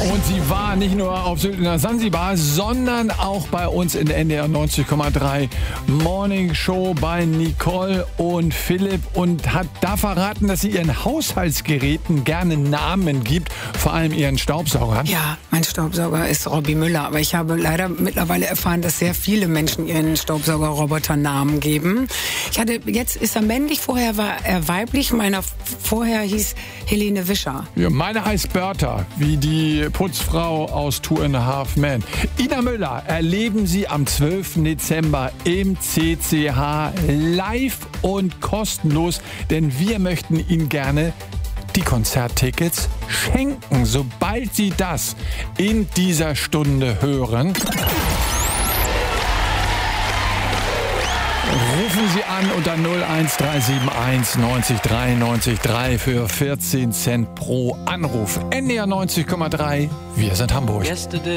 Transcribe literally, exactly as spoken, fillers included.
Und sie war nicht nur auf Sylt in der Sansibar, sondern auch bei uns in der N D R neunzig Komma drei Morning Show bei Nicole und Philipp und hat da verraten, dass sie ihren Haushaltsgeräten gerne Namen gibt, vor allem ihren Staubsaugern. Ja, mein Staubsauger ist Robby Müller, aber ich habe leider mittlerweile erfahren, dass sehr viele Menschen ihren Staubsaugerroboter Namen geben. Ich hatte, jetzt ist er männlich, vorher war er weiblich, meiner vorher hieß Helene Wischer. Ja, meine heißt Bertha, wie die Putzfrau aus Two and a Half Men. Ina Müller erleben Sie am zwölften Dezember im C C H live und kostenlos, denn wir möchten Ihnen gerne die Konzerttickets schenken, sobald Sie das in dieser Stunde hören. Rufen Sie an unter null eins drei sieben eins neunzig drei neunzig drei für vierzehn Cent pro Anruf. N D R neunzig Komma drei, wir sind Hamburg.